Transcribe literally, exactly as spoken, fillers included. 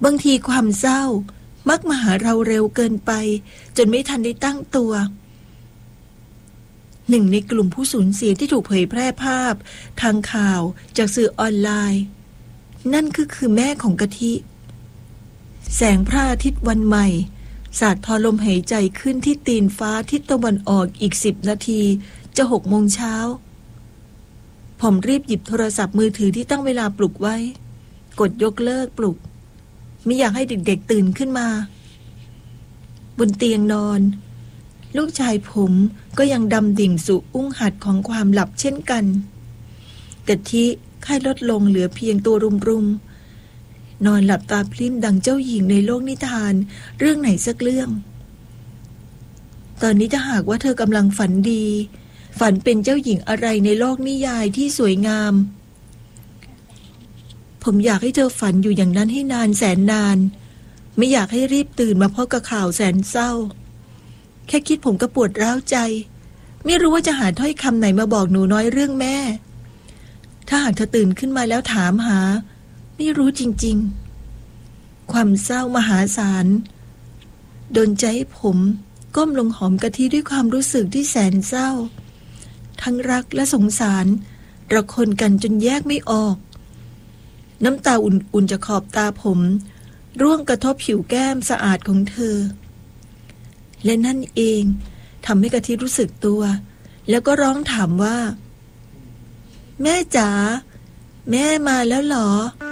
บางทีความเศร้ามักมาหาเราเร็วเกินไปจนไม่ทันได้ตั้งตัวหนึ่งในกลุ่มผู้สูญเสียที่ถูกเผยแพร่ภาพทางข่าวจากสื่อออนไลน์นั่นก็คือแม่ของกะทิแสงพระอาทิตย์วันใหม่สาดทอลมหายใจขึ้นที่ตีนฟ้าทิศตะวันออกอีกสิบนาทีจะหกโมงเช้าผมรีบหยิบโทรศัพท์มือถือที่ตั้งเวลาปลุกไว้กดยกเลิกปลุกไม่อยากให้เด็กๆตื่นขึ้นมาบนเตียงนอนลูกชายผมก็ยังดำดิ่งสู่อุ้งหัดของความหลับเช่นกันกะทิไข้ลดลงเหลือเพียงตัวรุมๆนอนหลับตาพลิ้มดังเจ้าหญิงในโลกนิทานเรื่องไหนสักเรื่องตอนนี้ถ้าหากว่าเธอกำลังฝันดีฝันเป็นเจ้าหญิงอะไรในโลกนิยายที่สวยงามผมอยากให้เธอฝันอยู่อย่างนั้นให้นานแสนนานไม่อยากให้รีบตื่นมาพบกับข่าวแสนเศร้าแค่คิดผมก็ปวดร้าวใจไม่รู้ว่าจะหาถ้อยคำไหนมาบอกหนูน้อยเรื่องแม่ถ้าหากเธอตื่นขึ้นมาแล้วถามหาไม่รู้จริงๆความเศร้ามหาศาลดลใจให้ผมก้มลงหอมกะทิด้วยความรู้สึกที่แสนเศร้าทั้งรักและสงสารระคนกันจนแยกไม่ออกน้ำตาอุ่นๆจากขอบตาผมร่วงกระทบผิวแก้มสะอาดของเธอและนั่นเองทำให้กะทิรู้สึกตัวแล้วก็ร้องถามว่าแม่จ๋าแม่มาแล้วเหรอ